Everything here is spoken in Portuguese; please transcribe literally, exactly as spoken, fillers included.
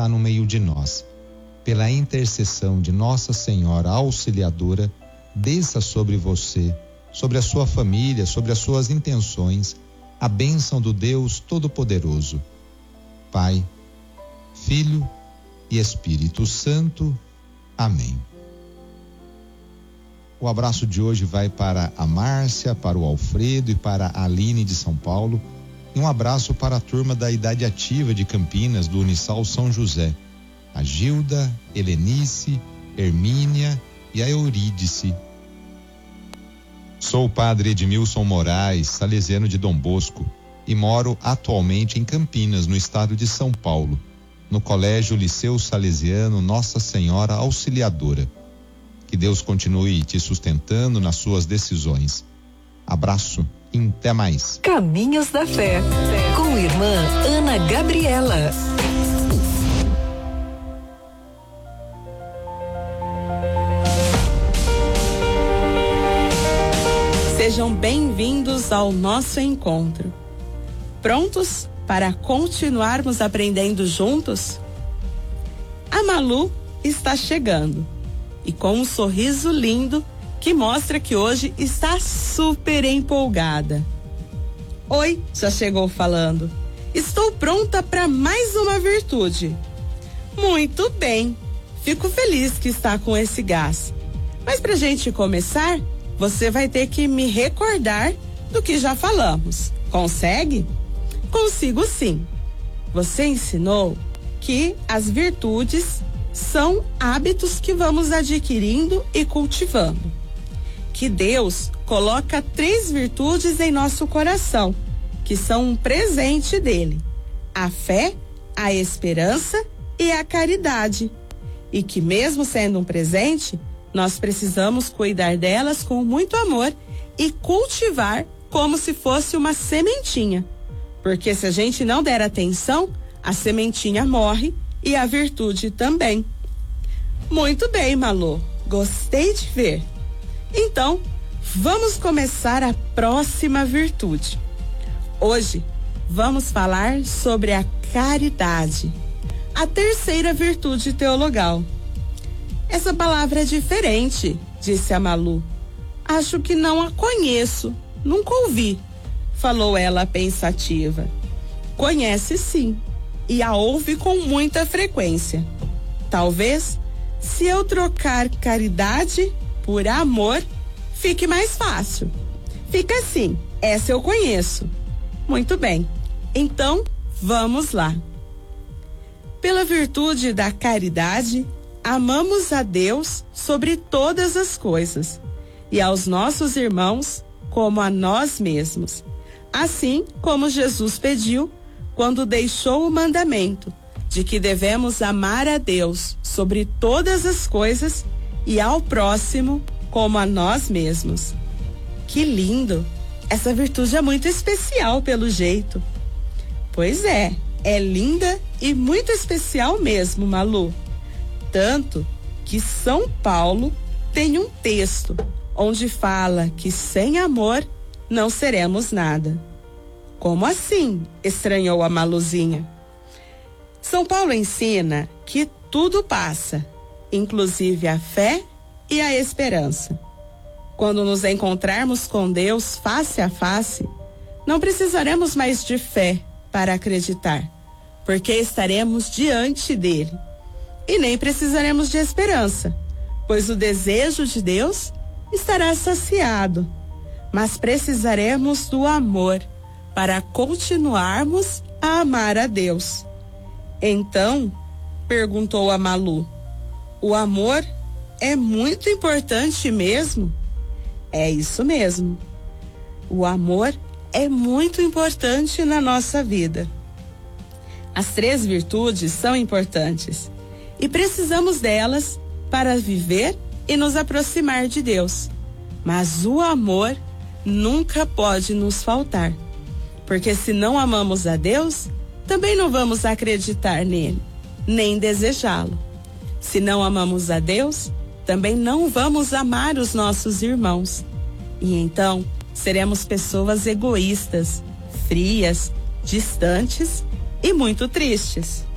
está no meio de nós. Pela intercessão de Nossa Senhora Auxiliadora, desça sobre você, sobre a sua família, sobre as suas intenções, a bênção do Deus Todo-Poderoso. Pai, Filho e Espírito Santo. Amém. O abraço de hoje vai para a Márcia, para o Alfredo e para a Aline de São Paulo. E um abraço para a turma da Idade Ativa de Campinas, do Unisal São José. A Gilda, Helenice, Hermínia e a Eurídice. Sou o padre Edmilson Moraes, salesiano de Dom Bosco, e moro atualmente em Campinas, no estado de São Paulo, no Colégio Liceu Salesiano Nossa Senhora Auxiliadora. Que Deus continue te sustentando nas suas decisões. Abraço e até mais. Caminhos da Fé, com irmã Ana Gabriela. Sejam bem-vindos ao nosso encontro. Prontos para continuarmos aprendendo juntos? A Malu está chegando e com um sorriso lindo que mostra que hoje está super empolgada. Oi, já chegou falando. Estou pronta para mais uma virtude. Muito bem, fico feliz que está com esse gás. Mas para a gente começar, você vai ter que me recordar do que já falamos. Consegue? Consigo sim. Você ensinou que as virtudes são hábitos que vamos adquirindo e cultivando. Que Deus coloca três virtudes em nosso coração, que são um presente dele: a fé, a esperança e a caridade. E que mesmo sendo um presente, nós precisamos cuidar delas com muito amor e cultivar como se fosse uma sementinha. Porque se a gente não der atenção, a sementinha morre e a virtude também. Muito bem, Malu. Gostei de ver. Então, vamos começar a próxima virtude. Hoje, vamos falar sobre a caridade, a terceira virtude teologal. Essa palavra é diferente, disse a Malu. Acho que não a conheço, nunca ouvi, falou ela pensativa. Conhece sim, e a ouve com muita frequência. Talvez, se eu trocar caridade por amor, fique mais fácil. Fica assim, essa eu conheço. Muito bem, então vamos lá. Pela virtude da caridade, amamos a Deus sobre todas as coisas e aos nossos irmãos como a nós mesmos. Assim como Jesus pediu quando deixou o mandamento de que devemos amar a Deus sobre todas as coisas e ao próximo como a nós mesmos. Que lindo! Essa virtude é muito especial pelo jeito. Pois é, é linda e muito especial mesmo, Malu. Tanto que São Paulo tem um texto onde fala que sem amor não seremos nada. Como assim? Estranhou a Maluzinha. São Paulo ensina que tudo passa, inclusive a fé e a esperança. Quando nos encontrarmos com Deus face a face, não precisaremos mais de fé para acreditar, porque estaremos diante dele. E nem precisaremos de esperança, pois o desejo de Deus estará saciado. Mas precisaremos do amor para continuarmos a amar a Deus. Então, perguntou a Malu, o amor é muito importante mesmo? É isso mesmo. O amor é muito importante na nossa vida. As três virtudes são importantes e precisamos delas para viver e nos aproximar de Deus. Mas o amor nunca pode nos faltar, porque se não amamos a Deus, também não vamos acreditar nele, nem desejá-lo. Se não amamos a Deus, também não vamos amar os nossos irmãos. E então, seremos pessoas egoístas, frias, distantes e muito tristes.